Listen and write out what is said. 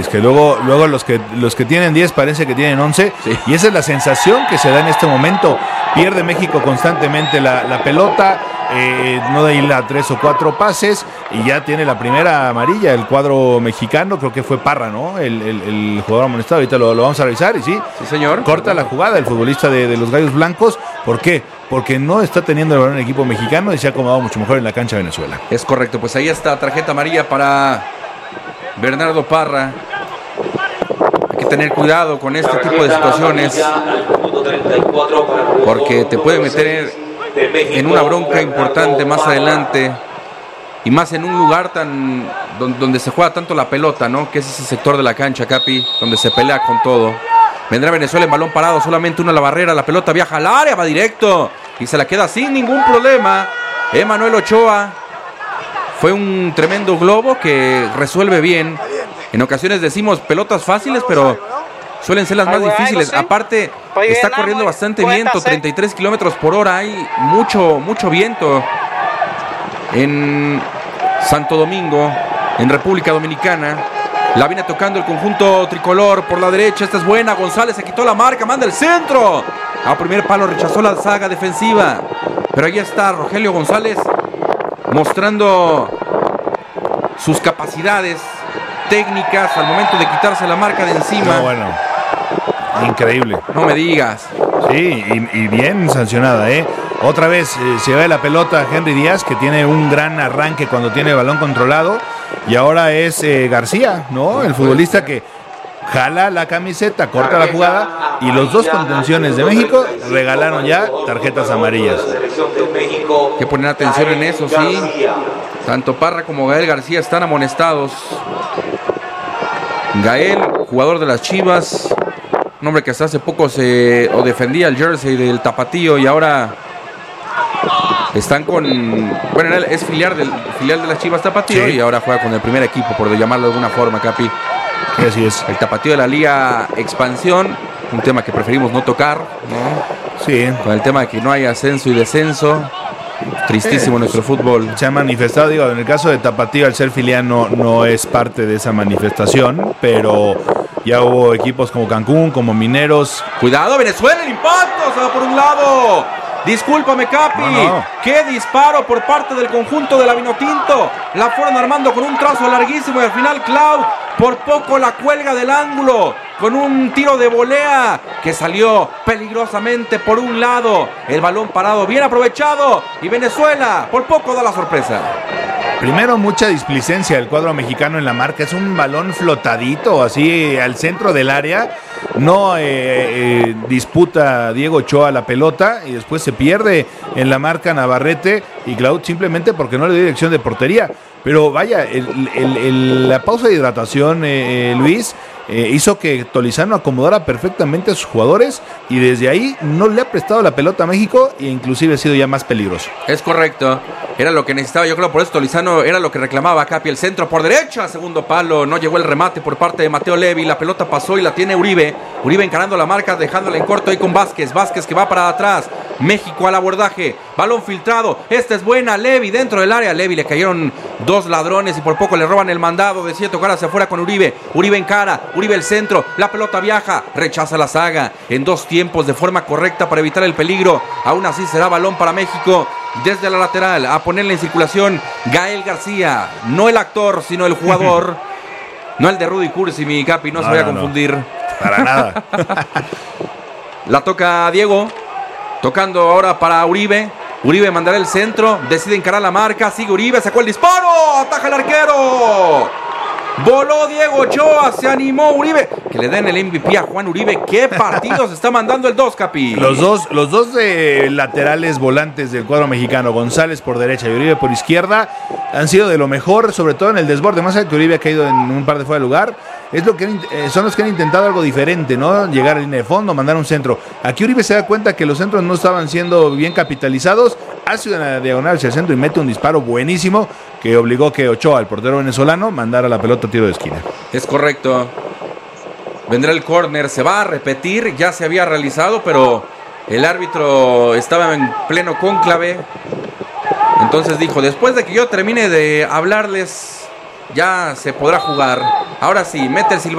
que luego los que tienen 10 parece que tienen 11, sí. Y esa es la sensación que se da en este momento. Pierde México constantemente la pelota, no da ir a 3 o 4 pases y ya tiene la primera amarilla el cuadro mexicano. Creo que fue Parra, ¿no? El jugador amonestado. Ahorita lo vamos a revisar y sí, señor. Corta la jugada el futbolista de los Gallos Blancos. ¿Por qué? Porque no está teniendo el balón en el equipo mexicano y se ha acomodado mucho mejor en la cancha de Venezuela. Es correcto, pues ahí está, tarjeta amarilla para Bernardo Parra. Hay que tener cuidado con este tipo de situaciones porque te puede meter en una bronca importante más adelante y más en un lugar donde se juega tanto la pelota, ¿no? Que es ese sector de la cancha, Capi, donde se pelea con todo. Vendrá Venezuela en balón parado, solamente uno a la barrera, la pelota viaja al área, va directo y se la queda sin ningún problema. Emanuel Ochoa, fue un tremendo globo que resuelve bien. En ocasiones decimos pelotas fáciles, pero suelen ser las más difíciles. Aparte, está corriendo bastante viento, 33 kilómetros por hora, hay mucho viento en Santo Domingo, en República Dominicana. La viene tocando el conjunto tricolor por la derecha. Esta es buena. González se quitó la marca. Manda el centro. A primer palo rechazó la saga defensiva. Pero ahí está Rogelio González mostrando sus capacidades técnicas al momento de quitarse la marca de encima. No, bueno. Increíble. No me digas. Sí, y bien sancionada, ¿eh? Otra vez se ve la pelota Henry Díaz, que tiene un gran arranque cuando tiene el balón controlado. Y ahora es García, ¿no? El futbolista que jala la camiseta, corta la jugada. Y los dos contenciones de México regalaron ya tarjetas amarillas. Hay que poner atención en eso, sí. Tanto Parra como Gael García están amonestados. Gael, jugador de las Chivas, un hombre que hasta hace poco defendía el jersey del Tapatío y ahora están con... Bueno, él es filial de las Chivas Tapatío, sí. Y ahora juega con el primer equipo, por llamarlo de alguna forma, Capi. Sí, así es. El Tapatío de la Liga Expansión, un tema que preferimos no tocar, ¿no? Sí. Con el tema de que no hay ascenso y descenso. Tristísimo nuestro fútbol. Se ha manifestado, digo, en el caso de Tapatío, al ser filial no es parte de esa manifestación, pero ya hubo equipos como Cancún, como Mineros. Cuidado, Venezuela, el impacto, se va por un lado. Discúlpame, Capi. No. Qué disparo por parte del conjunto de la Vinotinto. La fueron armando con un trazo larguísimo y al final Cloud por poco la cuelga del ángulo con un tiro de volea que salió peligrosamente por un lado. El balón parado bien aprovechado y Venezuela por poco da la sorpresa. Primero, mucha displicencia del cuadro mexicano en la marca. Es un balón flotadito, así al centro del área. No disputa Diego Ochoa la pelota y después se pierde en la marca Navarrete y Cloud simplemente porque no le dio dirección de portería. Pero vaya, la pausa de hidratación, Luis, hizo que Tolizano acomodara perfectamente a sus jugadores y desde ahí no le ha prestado la pelota a México e inclusive ha sido ya más peligroso. Es correcto, era lo que necesitaba, yo creo por eso Tolizano era lo que reclamaba Capi, el centro por derecha, segundo palo, no llegó el remate por parte de Mateo Levi, la pelota pasó y la tiene Uribe encarando la marca, dejándola en corto ahí con Vázquez que va para atrás, México al abordaje, balón filtrado, esta es buena, Levi dentro del área, Levi le cayeron dos ladrones y por poco le roban el mandado, decide tocar hacia afuera con Uribe encara, Uribe el centro, la pelota viaja, rechaza la saga en dos tiempos de forma correcta para evitar el peligro, aún así será balón para México desde la lateral, a ponerle en circulación Gael García, no el actor sino el jugador, no el de Rudy Cursi, mi Capi, no se vaya a confundir. Para nada. La toca Diego, tocando ahora para Uribe mandará el centro, decide encarar la marca, sigue Uribe, sacó el disparo, ataja el arquero. Voló Diego Ochoa, se animó Uribe. Que le den el MVP a Juan Uribe. ¿Qué partidos está mandando el 2, Capi? Los dos laterales volantes del cuadro mexicano, González por derecha y Uribe por izquierda, han sido de lo mejor, sobre todo en el desborde. Más allá que Uribe ha caído en un par de fuera de lugar, son los que han intentado algo diferente, ¿no? Llegar a línea de fondo, mandar un centro. Aquí Uribe se da cuenta que los centros no estaban siendo bien capitalizados, hace una diagonal hacia el centro y mete un disparo buenísimo que obligó que Ochoa, el portero venezolano, mandara la pelota a tiro de esquina. Es correcto. Vendrá el córner, se va a repetir, ya se había realizado, pero el árbitro estaba en pleno cónclave. Entonces dijo, después de que yo termine de hablarles, ya se podrá jugar. Ahora sí, mete el silbato.